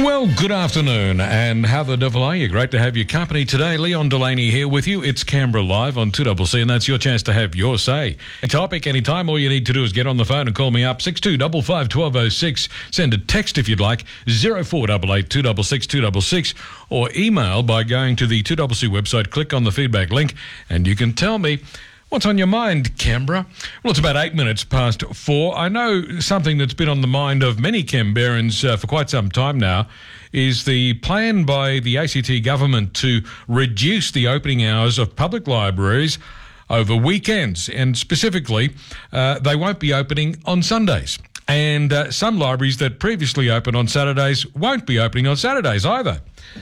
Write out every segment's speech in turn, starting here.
Well, good afternoon, and how the devil are you? Great to have your company today. Leon Delaney here with you. It's Canberra Live on 2CC, and that's your chance to have your say. A topic anytime. All you need to do is get on the phone and call me up, 6255 1206. Send a text if you'd like, 0488 266 266, or email by going to the 2CC website, click on the feedback link, and you can tell me what's on your mind, Canberra? Well, it's about 8 minutes past 4. I know something that's been on the mind of many Canberrans for quite some time now is the plan by the ACT government to reduce the opening hours of public libraries over weekends, and specifically, they won't be opening on Sundays. And some libraries that previously opened on Saturdays won't be opening on Saturdays either.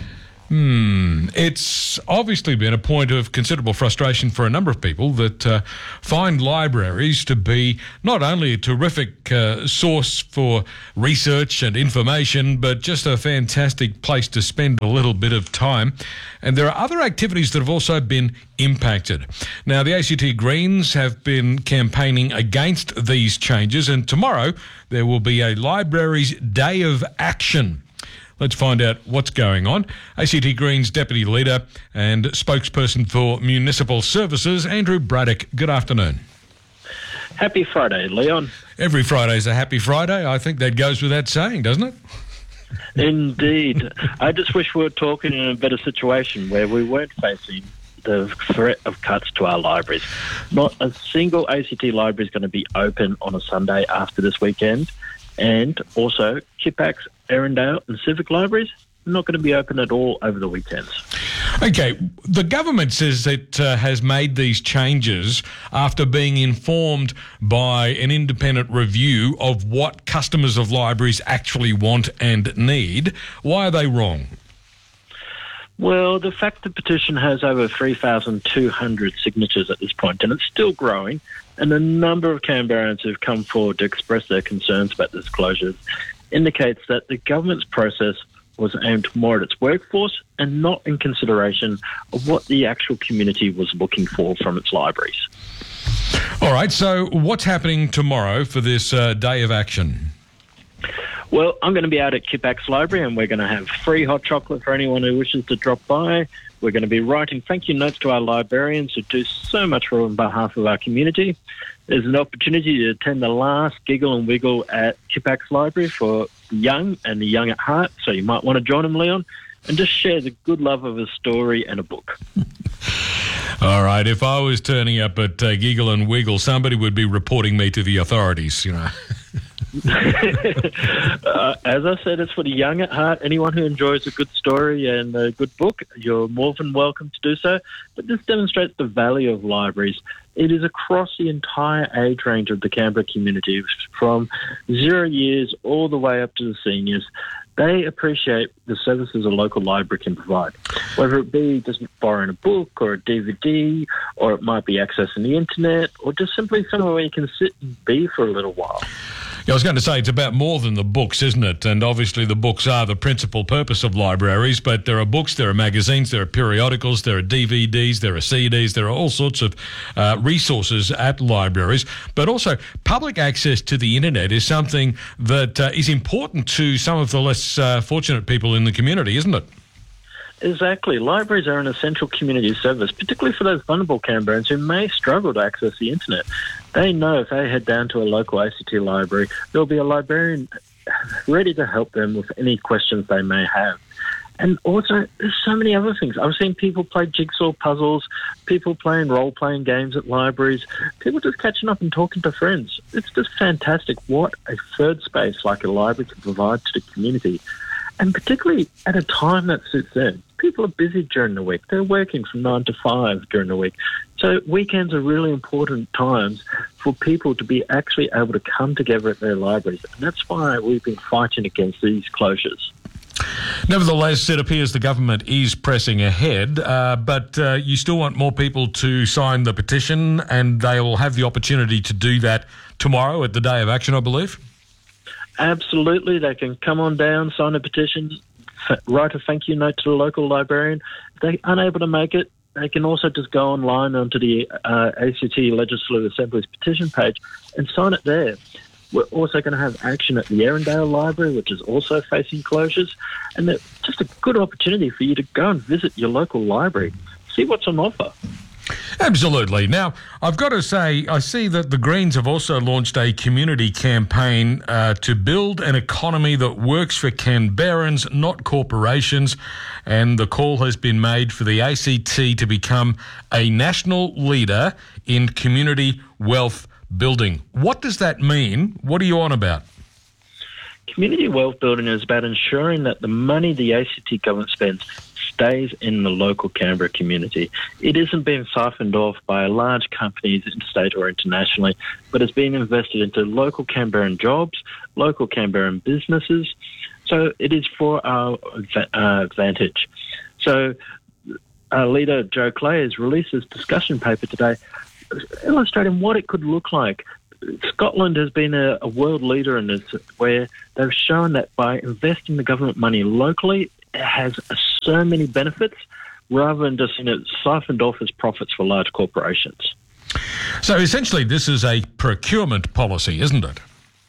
It's obviously been a point of considerable frustration for a number of people that find libraries to be not only a terrific source for research and information, but just a fantastic place to spend a little bit of time. And there are other activities that have also been impacted. Now, the ACT Greens have been campaigning against these changes, and tomorrow there will be a Libraries Day of Action. Let's find out what's going on. ACT Greens Deputy Leader and Spokesperson for Municipal Services, Andrew Braddock. Good afternoon. Happy Friday, Leon. Every Friday's a happy Friday. I think that goes without saying, doesn't it? Indeed. I just wish we were talking in a better situation where we weren't facing the threat of cuts to our libraries. Not a single ACT library is going to be open on a Sunday after this weekend. And also, Kippax, Erindale and Civic libraries are not going to be open at all over the weekends. Okay, the government says it has made these changes after being informed by an independent review of what customers of libraries actually want and need. Why are they wrong? Well, the fact the petition has over 3,200 signatures at this point, and it's still growing, and a number of Canberrans who've come forward to express their concerns about this closure, indicates that the government's process was aimed more at its workforce and not in consideration of what the actual community was looking for from its libraries. All right, so what's happening tomorrow for this day of action? Well, I'm going to be out at Kippax Library and we're going to have free hot chocolate for anyone who wishes to drop by. We're going to be writing thank you notes to our librarians who do so much on behalf of our community. There's an opportunity to attend the last Giggle and Wiggle at Kippax Library for the young and the young at heart, so you might want to join them, Leon, and just share the good love of a story and a book. All right, if I was turning up at Giggle and Wiggle, somebody would be reporting me to the authorities, you know. As I said, it's for the young at heart. Anyone who enjoys a good story and a good book, you're more than welcome to do so. But this demonstrates the value of libraries. It is across the entire age range of the Canberra community, from 0 years all the way up to the seniors. They appreciate the services a local library can provide, whether it be just borrowing a book or a DVD, or it might be accessing the internet, or just simply somewhere where you can sit and be for a little while. Yeah, I was going to say it's about more than the books, isn't it? And obviously the books are the principal purpose of libraries, but there are books, there are magazines, there are periodicals, there are DVDs, there are CDs, there are all sorts of resources at libraries. But also public access to the internet is something that is important to some of the less fortunate people in the community, isn't it? Exactly. Libraries are an essential community service, particularly for those vulnerable Canberrans who may struggle to access the internet. They know if they head down to a local ACT library, there'll be a librarian ready to help them with any questions they may have. And also, there's so many other things. I've seen people play jigsaw puzzles, people playing role-playing games at libraries, people just catching up and talking to friends. It's just fantastic what a third space like a library can provide to the community. And particularly at a time that suits them. People are busy during the week. They're working from 9 to 5 during the week. So weekends are really important times for people to be actually able to come together at their libraries. And that's why we've been fighting against these closures. Nevertheless, it appears the government is pressing ahead, but you still want more people to sign the petition, and they will have the opportunity to do that tomorrow at the Day of Action, I believe? Absolutely. They can come on down, sign a petition, write a thank you note to the local librarian. If they're unable to make it, they can also just go online onto the ACT Legislative Assembly's petition page and sign it there. We're also going to have action at the Erindale Library, which is also facing closures. And it's just a good opportunity for you to go and visit your local library, see what's on offer. Absolutely. Now, I've got to say, I see that the Greens have also launched a community campaign to build an economy that works for Canberrans, not corporations. And the call has been made for the ACT to become a national leader in community wealth building. What does that mean? What are you on about? Community wealth building is about ensuring that the money the ACT government spends stays in the local Canberra community. It isn't being siphoned off by large companies interstate or internationally, but it's being invested into local Canberran jobs, local Canberran businesses. So it is for our advantage. So our leader, Joe Clay, has released this discussion paper today illustrating what it could look like. Scotland has been a world leader in this, where they've shown that by investing the government money locally, it has so many benefits rather than just siphoned off as profits for large corporations. So essentially this is a procurement policy, isn't it?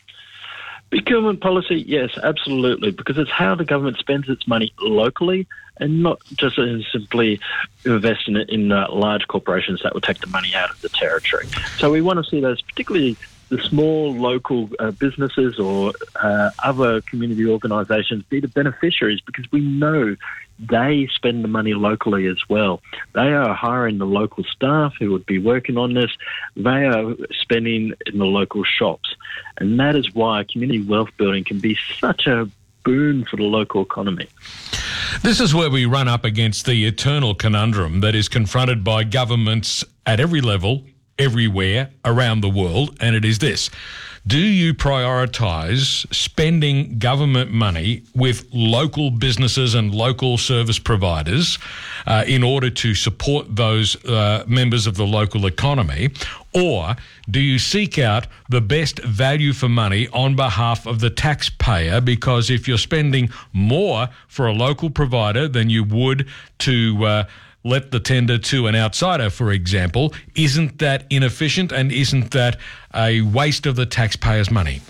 Procurement policy, yes, absolutely, because it's how the government spends its money locally and not just simply investing it in large corporations that will take the money out of the territory. So we want to see those, particularly the small local businesses or other community organisations, be the beneficiaries, because we know they spend the money locally as well. They are hiring the local staff who would be working on this. They are spending in the local shops. And that is why community wealth building can be such a boon for the local economy. This is where we run up against the eternal conundrum that is confronted by governments at every level, everywhere, around the world, and it is this. Do you prioritise spending government money with local businesses and local service providers in order to support those members of the local economy, or do you seek out the best value for money on behalf of the taxpayer? Because if you're spending more for a local provider than you would to let the tender to an outsider, for example, isn't that inefficient, and isn't that a waste of the taxpayer's money?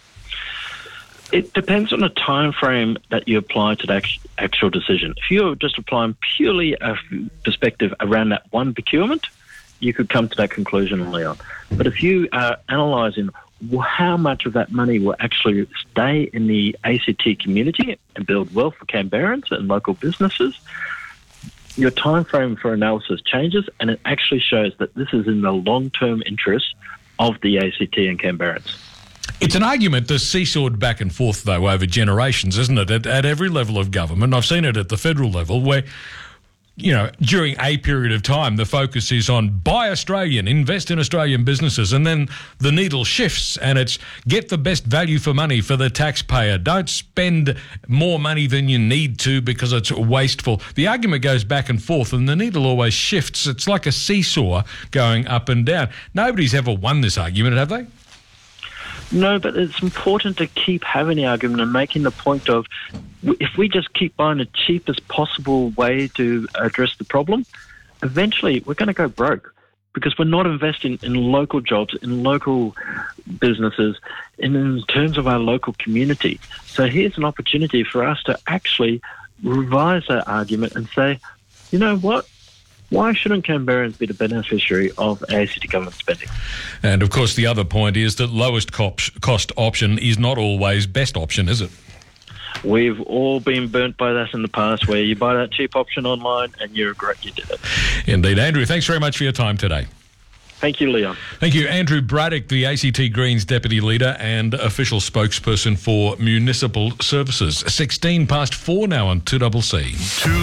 It depends on the time frame that you apply to the actual decision. If you're just applying purely a perspective around that one procurement, you could come to that conclusion, Leon. But if you are analysing how much of that money will actually stay in the ACT community and build wealth for Canberrans and local businesses, your time frame for analysis changes, and it actually shows that this is in the long-term interest of the ACT and Canberrans. It's an argument that's seesawed back and forth, though, over generations, isn't it? At every level of government. I've seen it at the federal level where, you know, during a period of time, the focus is on buy Australian, invest in Australian businesses, and then the needle shifts and it's get the best value for money for the taxpayer. Don't spend more money than you need to because it's wasteful. The argument goes back and forth and the needle always shifts. It's like a seesaw going up and down. Nobody's ever won this argument, have they? No, but it's important to keep having the argument and making the point of, if we just keep buying the cheapest possible way to address the problem, eventually we're going to go broke because we're not investing in local jobs, in local businesses, and in terms of our local community. So here's an opportunity for us to actually revise that argument and say, you know what? Why shouldn't Canberrans be the beneficiary of ACT government spending? And, of course, the other point is that lowest cost option is not always best option, is it? We've all been burnt by that in the past, where you buy that cheap option online and you regret you did it. Indeed. Andrew, thanks very much for your time today. Thank you, Leon. Thank you. Andrew Braddock, the ACT Greens Deputy Leader and official spokesperson for municipal services. 4:16 now on 2CC.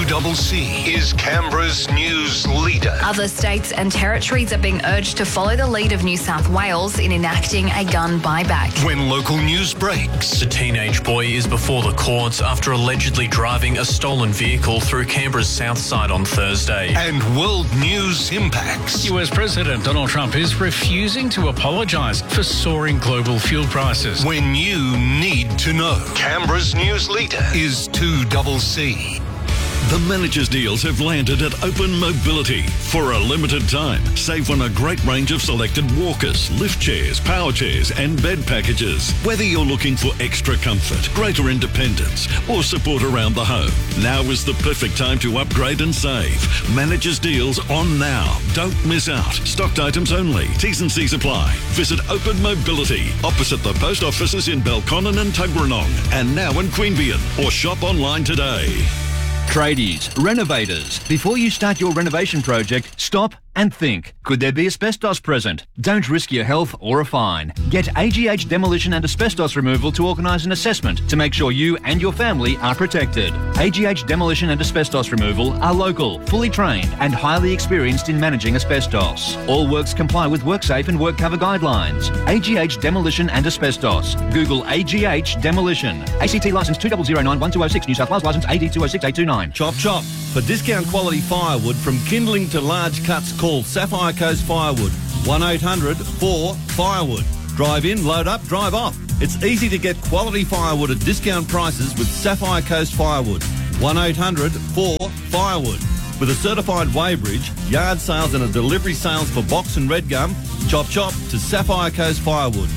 2CC is Canberra's news leader. Other states and territories are being urged to follow the lead of New South Wales in enacting a gun buyback. When local news breaks. The teenage boy is before the courts after allegedly driving a stolen vehicle through Canberra's south side on Thursday. And world news impacts. US President Donald Trump is refusing to apologise for soaring global fuel prices. When you need to know. Canberra's news leader is 2CC. The managers' deals have landed at Open Mobility. For a limited time, save on a great range of selected walkers, lift chairs, power chairs and bed packages. Whether you're looking for extra comfort, greater independence or support around the home, now is the perfect time to upgrade and save. Managers' deals on now. Don't miss out. Stocked items only. T's and C's apply. Visit Open Mobility opposite the post offices in Belconnen and Tuggeranong and now in Queanbeyan, or shop online today. Tradies, renovators, before you start your renovation project, stop and think. Could there be asbestos present? Don't risk your health or a fine. Get AGH Demolition and Asbestos Removal to organise an assessment to make sure you and your family are protected. AGH Demolition and Asbestos Removal are local, fully trained and highly experienced in managing asbestos. All works comply with WorkSafe and WorkCover guidelines. AGH Demolition and Asbestos. Google AGH Demolition. ACT licence 2009-1206, New South Wales licence AD 206829. Chop chop. For discount quality firewood from kindling to large cuts, call Sapphire Coast Firewood. 1-800-4-FIREWOOD. Drive in, load up, drive off. It's easy to get quality firewood at discount prices with Sapphire Coast Firewood. 1-800-4-FIREWOOD. With a certified weighbridge, yard sales and a delivery sales for box and red gum, chop chop to Sapphire Coast Firewood.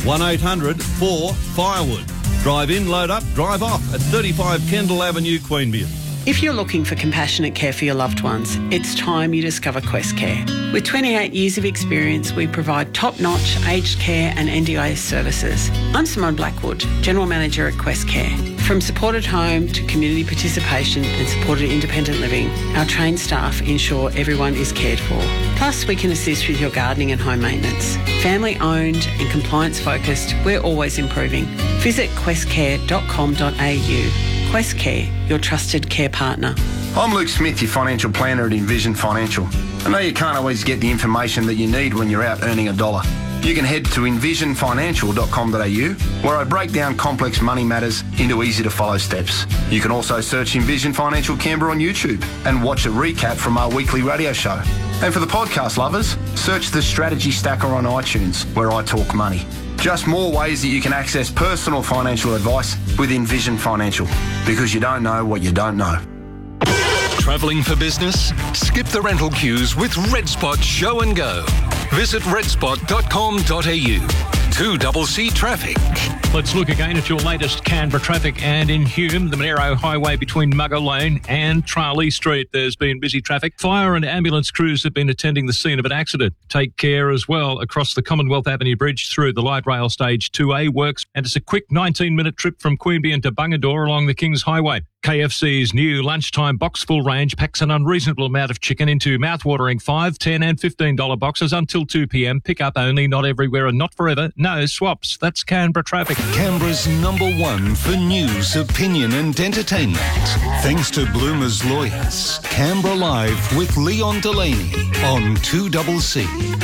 1-800-4-FIREWOOD. Drive in, load up, drive off at 35 Kendall Avenue, Queanbeyan. If you're looking for compassionate care for your loved ones, it's time you discover Quest Care. With 28 years of experience, we provide top-notch aged care and NDIS services. I'm Simone Blackwood, General Manager at Quest Care. From supported home to community participation and supported independent living, our trained staff ensure everyone is cared for. Plus, we can assist with your gardening and home maintenance. Family-owned and compliance-focused, we're always improving. Visit questcare.com.au. Quest Care, your trusted care partner. I'm Luke Smith, your financial planner at Envision Financial. I know you can't always get the information that you need when you're out earning a dollar. You can head to envisionfinancial.com.au, where I break down complex money matters into easy-to-follow steps. You can also search Envision Financial Canberra on YouTube and watch a recap from our weekly radio show. And for the podcast lovers, search the Strategy Stacker on iTunes, where I talk money. Just more ways that you can access personal financial advice with Envision Financial, because you don't know what you don't know. Travelling for business? Skip the rental queues with RedSpot Show and Go. Visit redspot.com.au. 2CC Traffic. Let's look again at your latest Canberra traffic, and in Hume, the Monero Highway between Mugger Lane and Tralee Street, there's been busy traffic. Fire and ambulance crews have been attending the scene of an accident. Take care as well across the Commonwealth Avenue Bridge through the light rail stage 2A works, and it's a quick 19-minute trip from Queanbeyan to Bungadore along the Kings Highway. KFC's new lunchtime box full range packs an unreasonable amount of chicken into mouth-watering $5, $10 and $15 boxes until 2 p.m. Pick up only, not everywhere and not forever. No swaps. That's Canberra traffic. Canberra's #1 for news, opinion and entertainment. Thanks to Bloomer's Lawyers. Canberra Live with Leon Delaney on 2CC.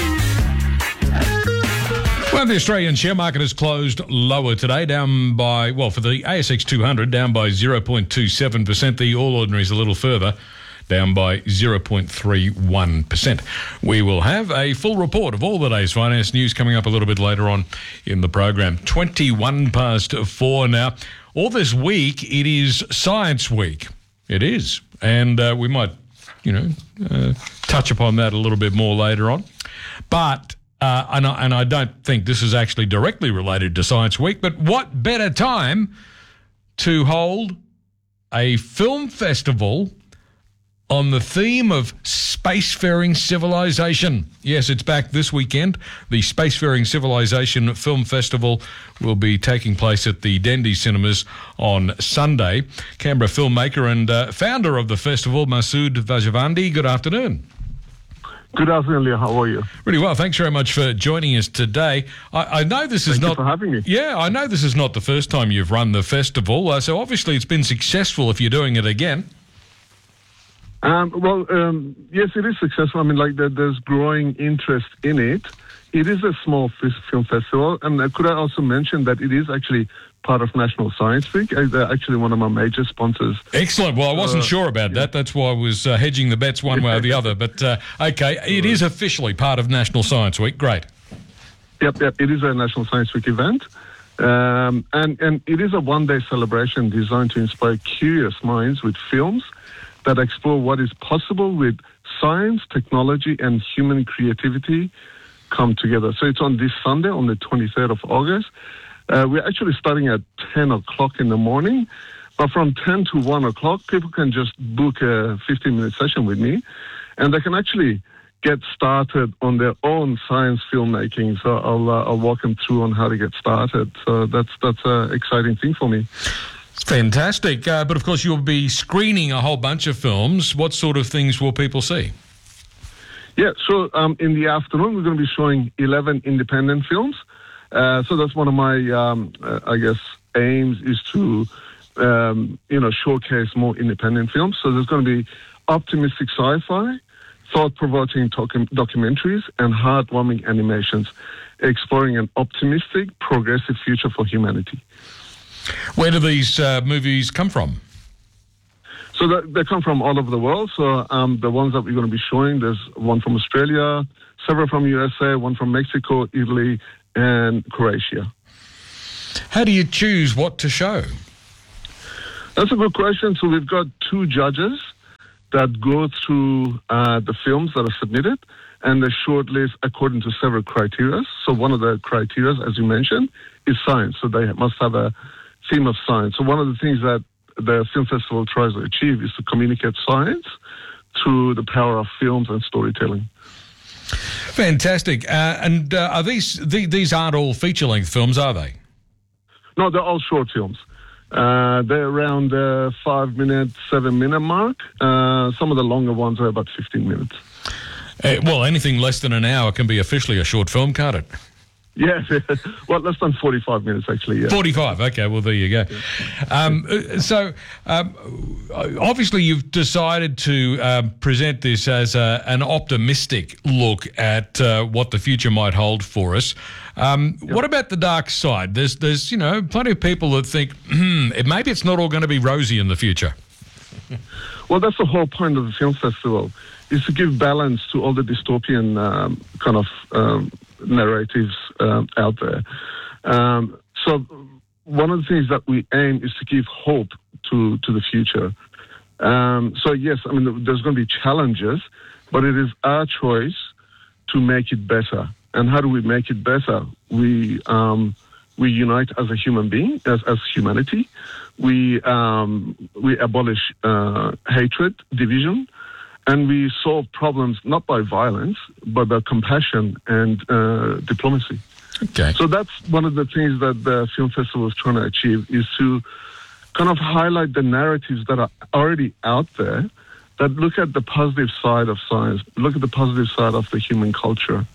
Well, the Australian share market has closed lower today, down by, well, for the ASX 200, down by 0.27%. The All Ordinaries a little further, down by 0.31%. We will have a full report of all the day's finance news coming up a little bit later on in the program. 4:21 now. All this week, it is Science Week. It is. And we might, touch upon that a little bit more later on. But and I don't think this is actually directly related to Science Week, but what better time to hold a film festival on the theme of spacefaring civilization. Yes, it's back this weekend. The Spacefaring Civilization Film Festival will be taking place at the Dendy Cinemas on Sunday. Canberra filmmaker and founder of the festival, Masood Vajavandi, good afternoon. Good afternoon, Leo. How are you? Really well. Thanks very much for joining us today. I know this is not... Thank you for having me. Yeah, I know this is not the first time you've run the festival, so obviously it's been successful if you're doing it again. Yes, it is successful. I mean, there's growing interest in it. It is a small film festival, and could I also mention that it is actually part of National Science Week. They're actually one of my major sponsors. Excellent. Well, I wasn't sure about that. That's why I was hedging the bets one way or the other. But, okay, it is officially part of National Science Week. Great. Yep. It is a National Science Week event. And it is a one-day celebration designed to inspire curious minds with films that explore what is possible with science, technology, and human creativity come together. So it's on this Sunday, on the 23rd of August. We're actually starting at 10 o'clock in the morning, but from 10 to 1 o'clock, people can just book a 15-minute session with me, and they can actually get started on their own science filmmaking. So I'll walk them through on how to get started. So that's an exciting thing for me. It's fantastic. But of course, you'll be screening a whole bunch of films. What sort of things will people see? Yeah, so in the afternoon, we're going to be showing 11 independent films. So that's one of my, aims is to, showcase more independent films. So there's going to be optimistic sci-fi, thought-provoking documentaries, and heartwarming animations, exploring an optimistic, progressive future for humanity. Where do these movies come from? So they come from all over the world. So the ones that we're going to be showing, there's one from Australia, several from USA, one from Mexico, Italy, and Croatia. How do you choose what to show? That's a good question. So we've got 2 judges that go through the films that are submitted, and they shortlist according to several criteria. So one of the criteria, as you mentioned, is science. So they must have a theme of science. So one of the things that the film festival tries to achieve is to communicate science through the power of films and storytelling. Fantastic. And are these aren't all feature-length films, are they? No, they're all short films. They're around 5-minute, 7-minute mark. Some of the longer ones are about 15 minutes. Well, anything less than an hour can be officially a short film, can't it? Yes. Well, less than 45 minutes, actually, yeah. 45, okay, well, there you go. Obviously you've decided to present this as an optimistic look at what the future might hold for us. What about the dark side? There's plenty of people that think, maybe it's not all going to be rosy in the future. Well, that's the whole point of the film festival, is to give balance to all the dystopian narratives out there. So one of the things that we aim is to give hope to the future. So yes, I mean, there's going to be challenges, but it is our choice to make it better. And how do we make it better? We unite as a human being, as humanity. We abolish hatred, division, and we solve problems not by violence, but by compassion and diplomacy. Okay. So that's one of the things that the film festival is trying to achieve, is to kind of highlight the narratives that are already out there that look at the positive side of science, look at the positive side of the human culture,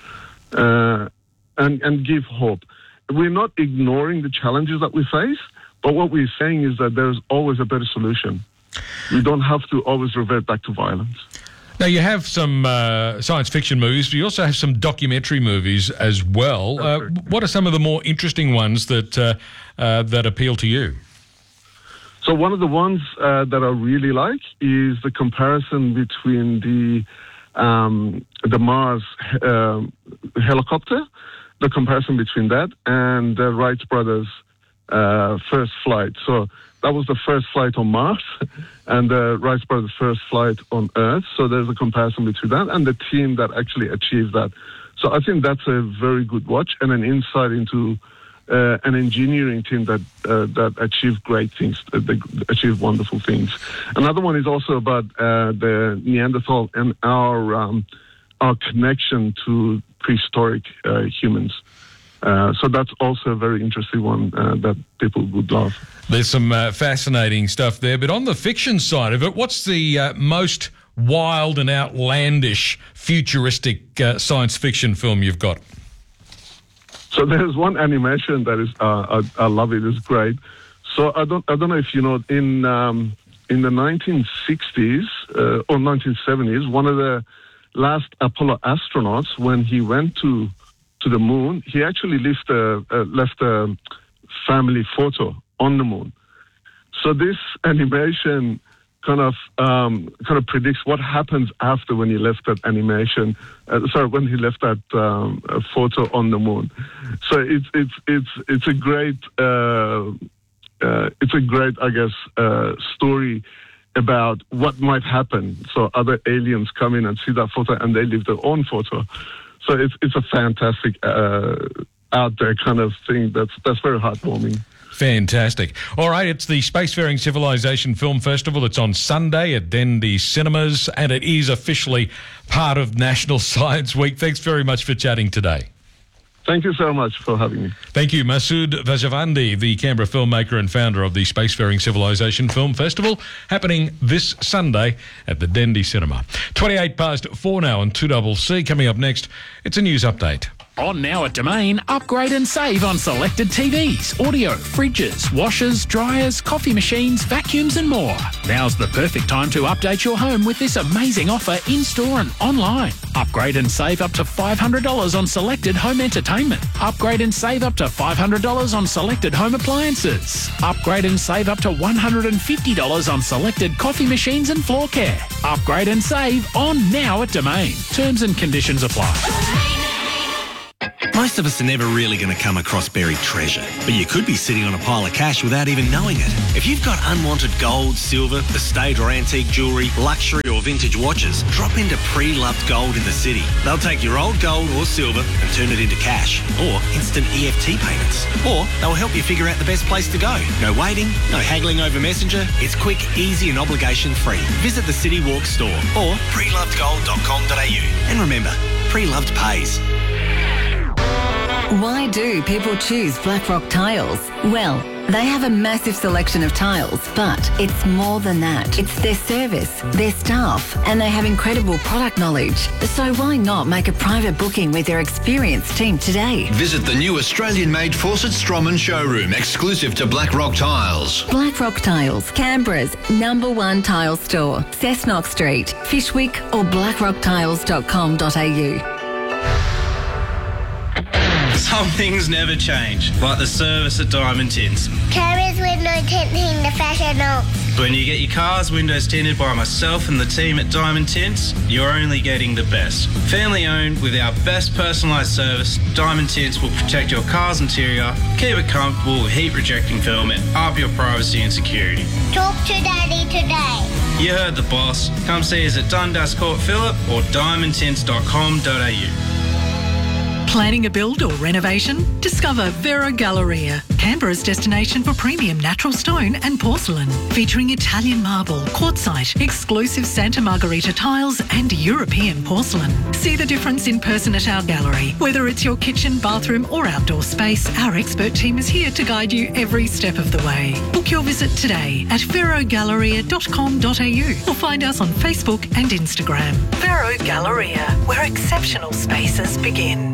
and give hope. We're not ignoring the challenges that we face, but what we're saying is that there's always a better solution. We don't have to always revert back to violence. Now, you have some science fiction movies, but you also have some documentary movies as well. What are some of the more interesting ones that appeal to you? So one of the ones that I really like is the comparison between the Mars helicopter, the comparison between that and the Wright brothers' first flight. So that was the first flight on Mars and the Wright brothers' first flight on Earth. So there's a comparison between that and the team that actually achieved that. So I think that's a very good watch and an insight into an engineering team that achieved great things, that achieved wonderful things. Another one is also about the Neanderthal and our connection to prehistoric humans. So that's also a very interesting one that people would love. There's some fascinating stuff there. But on the fiction side of it, what's the most wild and outlandish futuristic science fiction film you've got? So there's one animation that is I love it. It's great. So I don't know if you know, in the 1960s or 1970s, one of the last Apollo astronauts, when he went to the moon, he actually left a family photo on the moon. So this animation kind of predicts what happens after when he left that animation. When he left that photo on the moon. So it's a great I guess story about what might happen. So other aliens come in and see that photo and they leave their own photo. So it's a fantastic out there kind of thing. That's very heartwarming. Fantastic. All right, it's the Spacefaring Civilization Film Festival. It's on Sunday at Dendy Cinemas, and it is officially part of National Science Week. Thanks very much for chatting today. Thank you so much for having me. Thank you, Masood Vajavandi, the Canberra filmmaker and founder of the Spacefaring Civilization Film Festival, happening this Sunday at the Dendy Cinema. 4 now on 2CC. Coming up next, it's a news update. On now at Domain, upgrade and save on selected TVs, audio, fridges, washers, dryers, coffee machines, vacuums and more. Now's the perfect time to update your home with this amazing offer in-store and online. Upgrade and save up to $500 on selected home entertainment. Upgrade and save up to $500 on selected home appliances. Upgrade and save up to $150 on selected coffee machines and floor care. Upgrade and save on now at Domain. Terms and conditions apply. Most of us are never really going to come across buried treasure, but you could be sitting on a pile of cash without even knowing it. If you've got unwanted gold, silver, estate or antique jewellery, luxury or vintage watches, drop into Pre-Loved Gold in the city. They'll take your old gold or silver and turn it into cash or instant EFT payments. Or they'll help you figure out the best place to go. No waiting, no haggling over Messenger. It's quick, easy and obligation-free. Visit the City Walk store or prelovedgold.com.au. And remember, Pre-Loved pays. Why do people choose Blackrock Tiles? Well, they have a massive selection of tiles, but it's more than that. It's their service, their staff, and they have incredible product knowledge. So why not make a private booking with their experienced team today? Visit the new Australian-made Fawcett Stroman showroom, exclusive to Blackrock Tiles. Blackrock Tiles, Canberra's #1 tile store. Cessnock Street, Fishwick or blackrocktiles.com.au. Some things never change, like the service at Diamond Tints. Carrier's window tinting professional. When you get your car's windows tinted by myself and the team at Diamond Tints, you're only getting the best. Family owned with our best personalised service, Diamond Tints will protect your car's interior, keep it comfortable with heat rejecting film and up your privacy and security. Talk to Daddy today. You heard the boss. Come see us at Dundas Court Phillip or diamondtints.com.au. Planning a build or renovation? Discover Vero Galleria, Canberra's destination for premium natural stone and porcelain, featuring Italian marble, quartzite, exclusive Santa Margherita tiles and European porcelain. See the difference in person at our gallery. Whether it's your kitchen, bathroom or outdoor space, our expert team is here to guide you every step of the way. Book your visit today at verogalleria.com.au or find us on Facebook and Instagram. Vero Galleria, where exceptional spaces begin.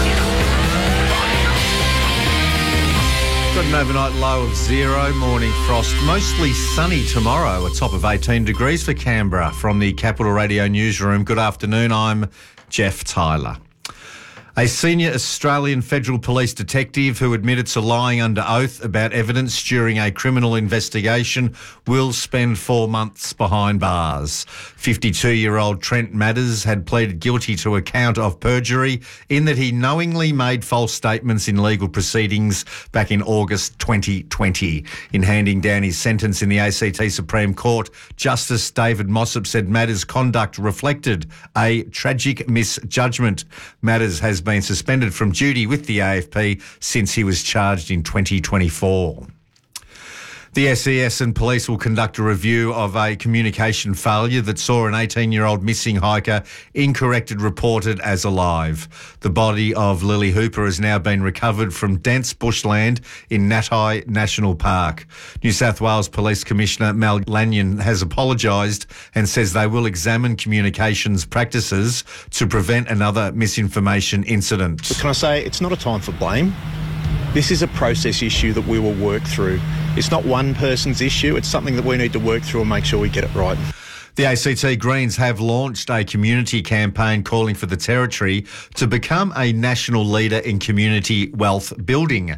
Got an overnight low of 0, morning frost, mostly sunny tomorrow, a top of 18 degrees for Canberra. From the Capital Radio newsroom, good afternoon, I'm Jeff Tyler. A senior Australian Federal Police detective who admitted to lying under oath about evidence during a criminal investigation will spend 4 months behind bars. 52-year-old Trent Matters had pleaded guilty to a count of perjury in that he knowingly made false statements in legal proceedings back in August 2020. In handing down his sentence in the ACT Supreme Court, Justice David Mossop said Matters' conduct reflected a tragic misjudgment. Matters has been suspended from duty with the AFP since he was charged in 2024. The SES and police will conduct a review of a communication failure that saw an 18-year-old missing hiker incorrected reported as alive. The body of Lily Hooper has now been recovered from dense bushland in Natai National Park. New South Wales Police Commissioner Mal Lanyon has apologised and says they will examine communications practices to prevent another misinformation incident. But can I say, it's not a time for blame. This is a process issue that we will work through. It's not one person's issue. It's something that we need to work through and make sure we get it right. The ACT Greens have launched a community campaign calling for the Territory to become a national leader in community wealth building.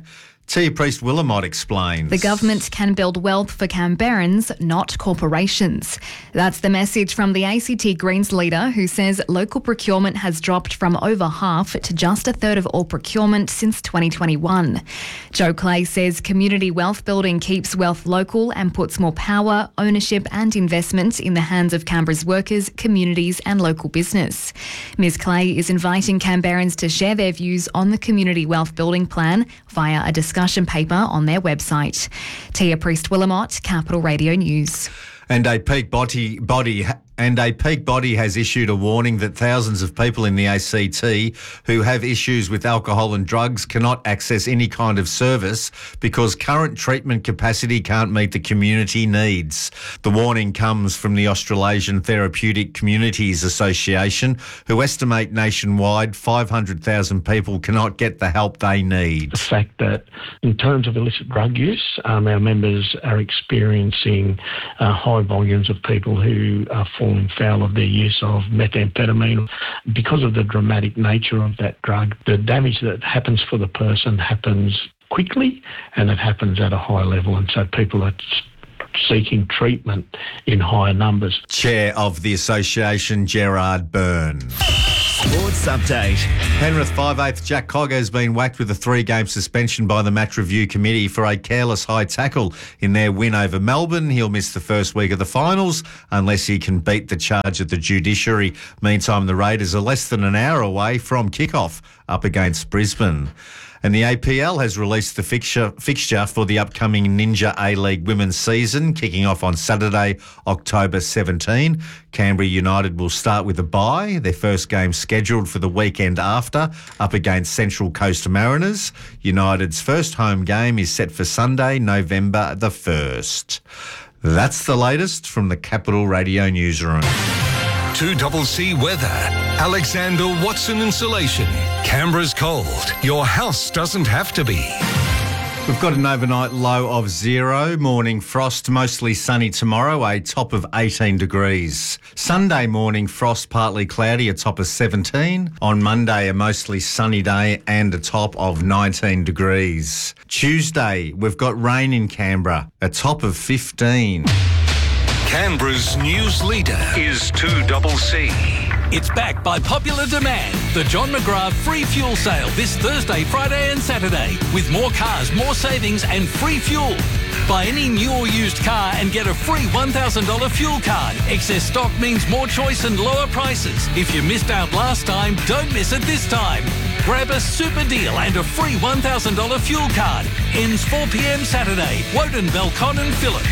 Tia Priest-Willamott explains. The government can build wealth for Canberrans, not corporations. That's the message from the ACT Greens leader, who says local procurement has dropped from over half to just a third of all procurement since 2021. Joe Clay says community wealth building keeps wealth local and puts more power, ownership and investment in the hands of Canberra's workers, communities and local business. Ms Clay is inviting Canberrans to share their views on the Community Wealth Building Plan via a discussion paper on their website. Tia Priest-Willamott, Capital Radio News. And a peak body has issued a warning that thousands of people in the ACT who have issues with alcohol and drugs cannot access any kind of service because current treatment capacity can't meet the community needs. The warning comes from the Australasian Therapeutic Communities Association, who estimate nationwide 500,000 people cannot get the help they need. The fact that in terms of illicit drug use, our members are experiencing high volumes of people who are falling foul of their use of methamphetamine. Because of the dramatic nature of that drug, the damage that happens for the person happens quickly and it happens at a high level, and so people are seeking treatment in higher numbers. Chair of the association, Gerard Byrne. Sports update. Penrith 5/8 Jack Cogger has been whacked with a 3-game suspension by the match review committee for a careless high tackle in their win over Melbourne. He'll miss the first week of the finals unless he can beat the charge at the judiciary. Meantime, the Raiders are less than an hour away from kickoff up against Brisbane. And the APL has released the fixture for the upcoming Ninja A-League women's season, kicking off on Saturday, October 17. Canberra United will start with a bye, their first game scheduled for the weekend after, up against Central Coast Mariners. United's first home game is set for Sunday, November the 1st. That's the latest from the Capital Radio Newsroom. 2CC weather. Alexander Watson Insulation. Canberra's cold. Your house doesn't have to be. We've got an overnight low of 0, morning frost, mostly sunny tomorrow, a top of 18 degrees. Sunday morning frost, partly cloudy, a top of 17. On Monday, a mostly sunny day and a top of 19 degrees. Tuesday, we've got rain in Canberra, a top of 15. Canberra's news leader is 2CC. It's back by popular demand. The John McGrath free fuel sale this Thursday, Friday and Saturday with more cars, more savings and free fuel. Buy any new or used car and get a free $1,000 fuel card. Excess stock means more choice and lower prices. If you missed out last time, don't miss it this time. Grab a super deal and a free $1,000 fuel card. Ends 4 p.m. Saturday. Woden, Belcon and Phillip.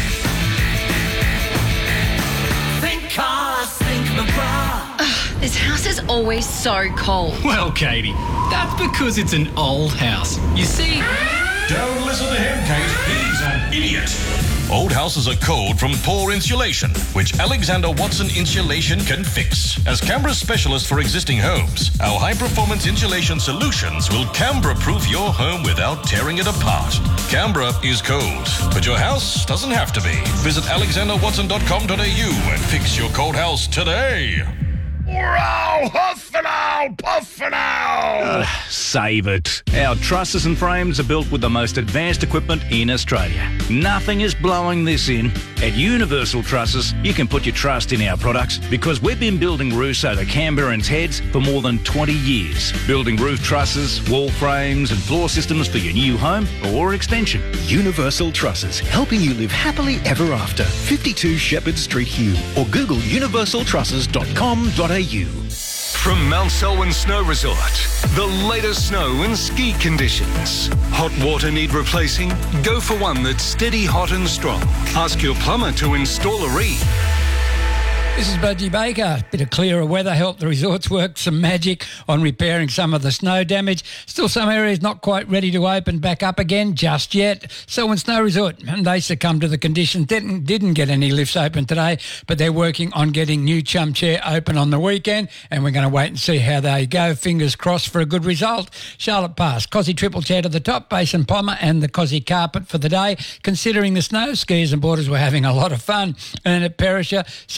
Think cars, think McGrath. This house is always so cold. Well, Katie, that's because it's an old house. You see... Don't listen to him, Kate. He's an idiot. Old houses are cold from poor insulation, which Alexander Watson Insulation can fix. As Canberra's specialist for existing homes, our high-performance insulation solutions will Canberra-proof your home without tearing it apart. Canberra is cold, but your house doesn't have to be. Visit alexanderwatson.com.au and fix your cold house today. Wow, huff and owl, puff and owl. Save it. Our trusses and frames are built with the most advanced equipment in Australia. Nothing is blowing this in. At Universal Trusses, you can put your trust in our products because we've been building roofs over Canberrans' heads for more than 20 years. Building roof trusses, wall frames and floor systems for your new home or extension. Universal Trusses, helping you live happily ever after. 52 Shepherd Street, Hume, or Google universaltrusses.com.au. From Mount Selwyn Snow Resort, the latest snow and ski conditions. Hot water need replacing? Go for one that's steady, hot and strong. Ask your plumber to install a reed. This is Budgie Baker. Bit of clearer weather helped the resorts work some magic on repairing some of the snow damage. Still some areas not quite ready to open back up again just yet. Selwyn Snow Resort, and they succumbed to the conditions. Didn't get any lifts open today, but they're working on getting new chum chair open on the weekend, and we're going to wait and see how they go. Fingers crossed for a good result. Charlotte Pass, Cosy triple chair to the top, Basin Pommer and the Cosy carpet for the day. Considering the snow, skiers and boarders were having a lot of fun. And at Perisher, Centre and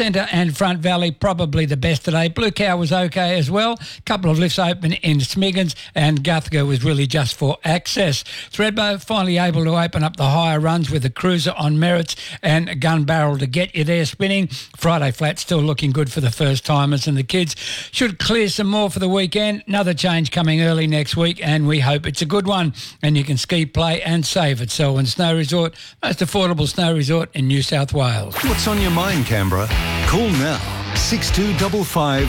and Front Valley probably the best today. Blue Cow was okay as well. Couple of lifts open in Smiggins, and Guthger was really just for access. Thredbo finally able to open up the higher runs with the Cruiser on merits and Gun Barrel to get you there spinning. Friday Flat still looking good for the first timers, and the kids should clear some more for the weekend. Another change coming early next week, and we hope it's a good one. And you can ski, play and save at Selwyn Snow Resort, most affordable snow resort in New South Wales. What's on your mind, Canberra? Call now. 6255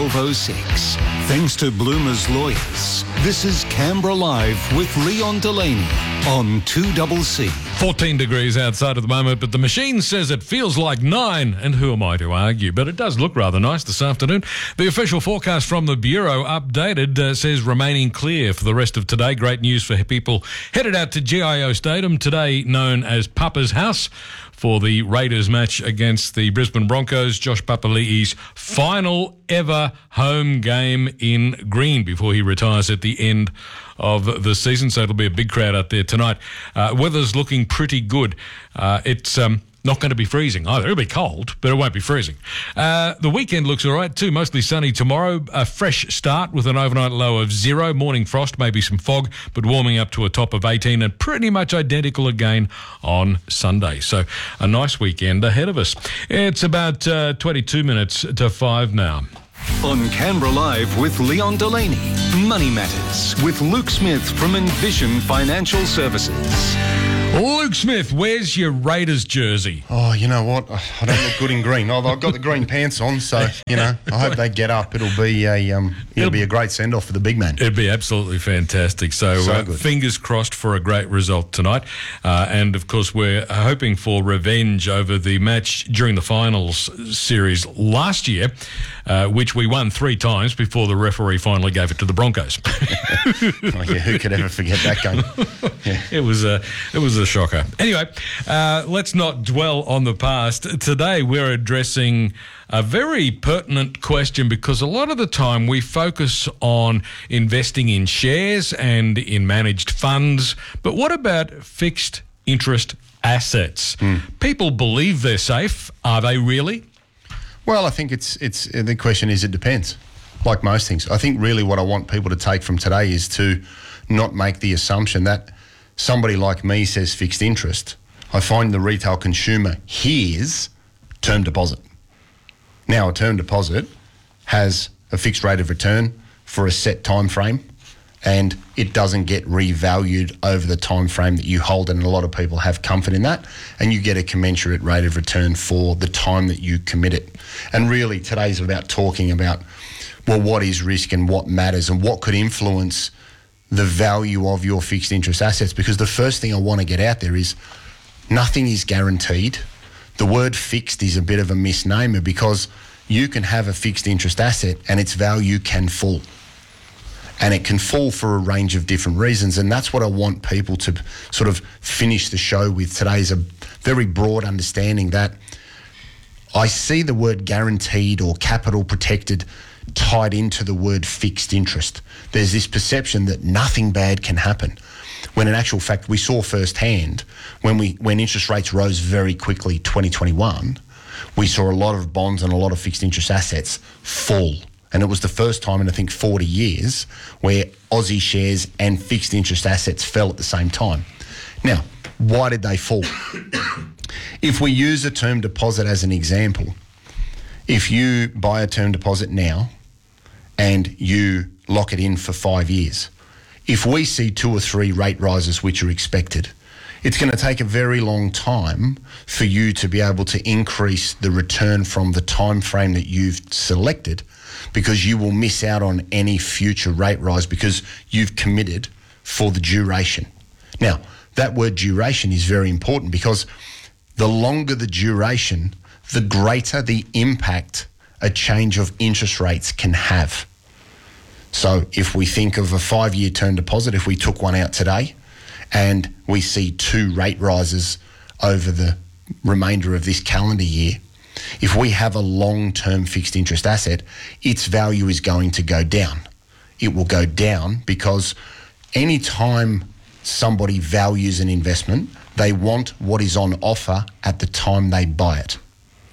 1206. Thanks to Bloomer's Lawyers. This is Canberra Live with Leon Delaney on 2CC. 14 degrees outside at the moment, but the machine says it feels like 9, and who am I to argue? But it does look rather nice this afternoon. The official forecast from the Bureau updated says remaining clear for the rest of today. Great news for people headed out to GIO Stadium, today known as Papa's House, for the Raiders match against the Brisbane Broncos. Josh Papali'i's final ever home game in green before he retires at the end of the season. So it'll be a big crowd out there tonight. Weather's looking pretty good. It's not going to be freezing either. It'll be cold, but it won't be freezing. The weekend looks all right too. Mostly sunny tomorrow. A fresh start with an overnight low of 0. Morning frost, maybe some fog, but warming up to a top of 18 and pretty much identical again on Sunday. So a nice weekend ahead of us. It's about 22 minutes to 5 now. On Canberra Live with Leon Delaney. Money Matters with Luke Smith from Envision Financial Services. Luke Smith, where's your Raiders jersey? Oh, you know what? I don't look good in green. I've got the green pants on, so, you know, I hope they get up. It'll be a great send-off for the big man. It'd be absolutely fantastic. So fingers crossed for a great result tonight. And, of course, we're hoping for revenge over the match during the finals series last year, which we won 3 times before the referee finally gave it to the Broncos. Oh, yeah, who could ever forget that game? Yeah. It was a shocker. Anyway, let's not dwell on the past. Today we're addressing a very pertinent question, because a lot of the time we focus on investing in shares and in managed funds. But what about fixed interest assets? People believe they're safe. Are they really? Well, I think it's the question is, it depends. Like most things, I think really what I want people to take from today is to not make the assumption that somebody like me says fixed interest. I find the retail consumer hears term deposit. Now, a term deposit has a fixed rate of return for a set time frame, and it doesn't get revalued over the time frame that you hold it, and a lot of people have comfort in that, and you get a commensurate rate of return for the time that you commit it. And really, today's about talking about, well, what is risk and what matters and what could influence the value of your fixed interest assets. Because the first thing I want to get out there is nothing is guaranteed. The word fixed is a bit of a misnomer, because you can have a fixed interest asset and its value can fall. And it can fall for a range of different reasons. And that's what I want people to sort of finish the show with today, is a very broad understanding that I see the word guaranteed or capital protected tied into the word fixed interest. There's this perception that nothing bad can happen, when in actual fact we saw firsthand when interest rates rose very quickly 2021, we saw a lot of bonds and a lot of fixed interest assets fall. And it was the first time in, I think, 40 years where Aussie shares and fixed interest assets fell at the same time. Now, why did they fall? If we use a term deposit as an example, if you buy a term deposit now and you lock it in for 5 years, if we see 2 or 3 rate rises which are expected, it's going to take a very long time for you to be able to increase the return from the time frame that you've selected, because you will miss out on any future rate rise because you've committed for the duration. Now, that word duration is very important, because the longer the duration, the greater the impact a change of interest rates can have. So if we think of a 5-year term deposit, if we took one out today and we see 2 rate rises over the remainder of this calendar year, if we have a long-term fixed interest asset, its value is going to go down. It will go down because any time somebody values an investment, they want what is on offer at the time they buy it.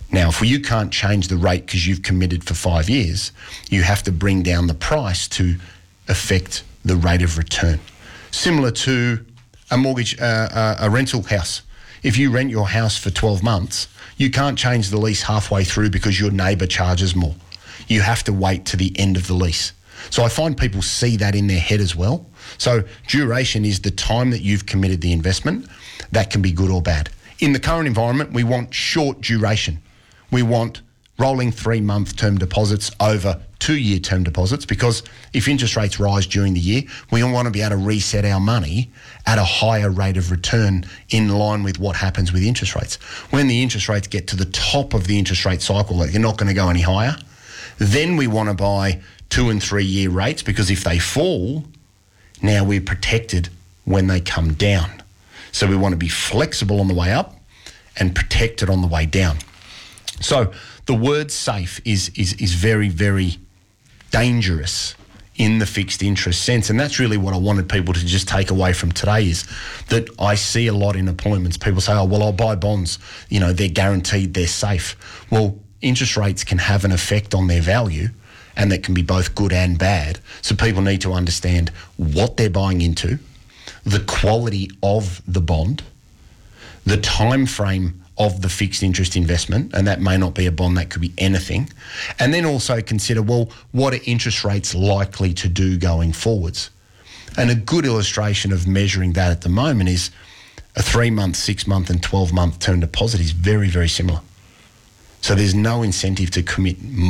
Now, if you can't change the rate because you've committed for 5 years, you have to bring down the price to affect the rate of return. Similar to a mortgage, a rental house. If you rent your house for 12 months, you can't change the lease halfway through because your neighbour charges more. You have to wait to the end of the lease. So I find people see that in their head as well. So duration is the time that you've committed the investment. That can be good or bad. In the current environment, we want short duration. We want rolling 3-month term deposits over 2-year term deposits, because if interest rates rise during the year, we all want to be able to reset our money at a higher rate of return in line with what happens with interest rates. When the interest rates get to the top of the interest rate cycle, like they're not going to go any higher, then we want to buy 2 and 3 year rates, because if they fall, now we're protected when they come down. So we want to be flexible on the way up and protected on the way down. So the word safe is very, very dangerous in the fixed interest sense. And that's really what I wanted people to just take away from today, is that I see a lot in appointments. People say, oh, well, I'll buy bonds. You know, they're guaranteed, they're safe. Well, interest rates can have an effect on their value, and that can be both good and bad. So people need to understand what they're buying into, the quality of the bond, the time frame of the fixed interest investment, and that may not be a bond, that could be anything. And then also consider, well, what are interest rates likely to do going forwards? And a good illustration of measuring that at the moment is a 3-month, 6-month and 12-month term deposit is very, very similar. So there's no incentive to commit